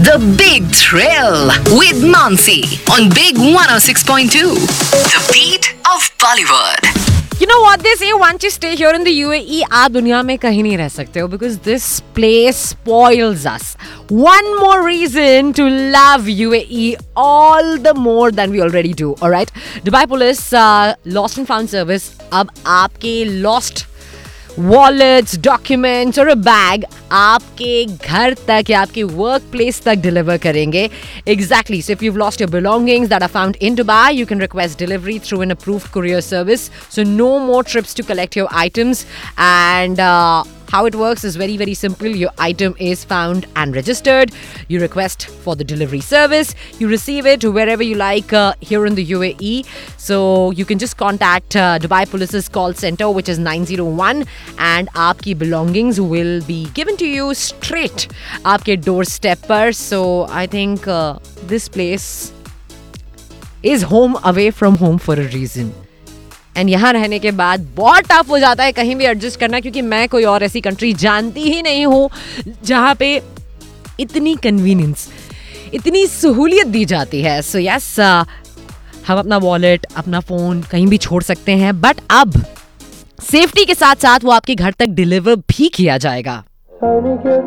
The Big Thrill with Mansi on Big 106.2. The beat of Bollywood. You know what they say, once you stay here in the UAE, आप दुनिया में कहीं नहीं रह सकते हो because this place spoils us. One more reason to love UAE all the more than we already do, alright? Dubai Police Lost and Found Service अब आपके lost वॉलेट्स, डॉक्यूमेंट्स और बैग आपके घर तक या आपके वर्क प्लेस तक deliver करेंगे. Exactly. So if you've lost your belongings that are found in Dubai, you can request delivery through an approved courier service. So no more trips to collect your items. And how it works is very, very simple. Your item is found and registered. You request for the delivery service. You receive it wherever you like here in the UAE. So you can just contact Dubai Police's call center, which is 901, and आपकी belongings will be given to you straight आपके doorstep पर. So I think this place is home away from home for a reason. And यहाँ रहने के बाद बहुत tough हो जाता है कहीं भी एडजस्ट करना, क्योंकि मैं कोई और ऐसी कंट्री जानती ही नहीं हूँ जहाँ पे इतनी कन्वीनियंस, इतनी सहूलियत दी जाती है. सो यस, हम अपना वॉलेट, अपना फ़ोन कहीं भी छोड़ सकते हैं, बट अब सेफ्टी के साथ साथ वो आपके घर तक डिलीवर भी किया जाएगा.